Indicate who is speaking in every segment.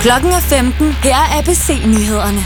Speaker 1: Klokken er 15. Her er ABC-nyhederne.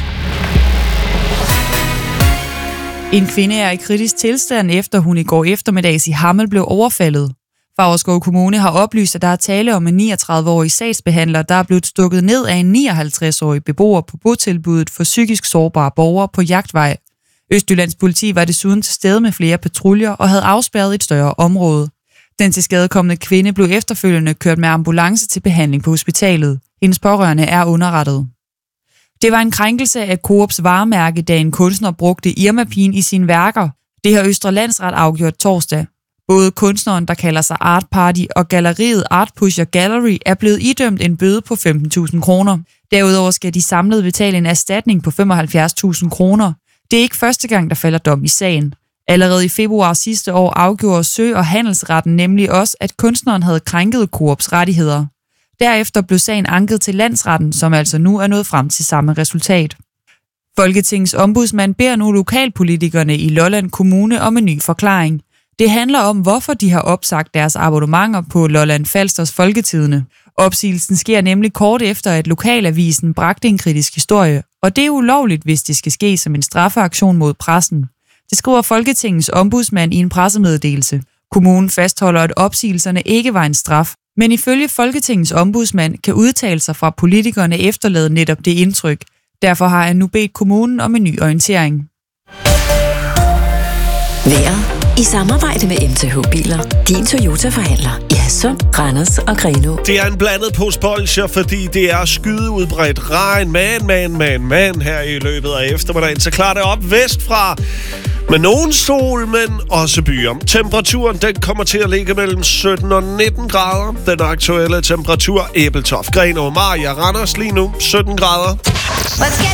Speaker 2: En kvinde er i kritisk tilstand, efter hun i går eftermiddags i Hammel blev overfaldet. Favrskov Kommune har oplyst, at der er tale om en 39-årig sagsbehandler, der er blevet stukket ned af en 59-årig beboer på botilbuddet for psykisk sårbare borgere på Jagtvej. Østjyllands politi var desuden til stede med flere patruljer og havde afspærret et større område. Den tilskadekomne kvinde blev efterfølgende kørt med ambulance til behandling på hospitalet. Hendes pårørende er underrettet. Det var en krænkelse af Coops varemærke, da en kunstner brugte Irma-pigen i sine værker. Det har Østre Landsret afgjort torsdag. Både kunstneren, der kalder sig Art Party, og galleriet Art Pusher Gallery er blevet idømt en bøde på 15.000 kroner. Derudover skal de samlet betale en erstatning på 75.000 kroner. Det er ikke første gang, der falder dom i sagen. Allerede i februar sidste år afgjorde Sø- og Handelsretten nemlig også, at kunstneren havde krænket Coops rettigheder. Derefter blev sagen anket til landsretten, som altså nu er nået frem til samme resultat. Folketingets ombudsmand beder nu lokalpolitikerne i Lolland Kommune om en ny forklaring. Det handler om, hvorfor de har opsagt deres abonnementer på Lolland Falsters Folketidende. Opsigelsen sker nemlig kort efter, at lokalavisen bragte en kritisk historie, og det er ulovligt, hvis det skal ske som en straffeaktion mod pressen. Det skriver Folketingets ombudsmand i en pressemeddelelse. Kommunen fastholder, at opsigelserne ikke var en straf, men ifølge Folketingets ombudsmand kan udtalelser fra politikerne efterlade netop det indtryk. Derfor har han nu bedt kommunen om en ny orientering.
Speaker 3: Vejret i samarbejde med MTH Biler. Din Toyota-forhandler i Hadsund, Randers og Grenaa.
Speaker 4: Det er en blandet pose bolsjer, fordi det er skydeudbredt regn, men her i løbet af eftermiddagen. Så klarer det op vestfra med nogen sol, men også byer. Temperaturen den kommer til at ligge mellem 17 og 19 grader. Den aktuelle temperatur Ebeltoft, Grenaa, Mariager, Randers lige nu 17 grader.
Speaker 1: Let's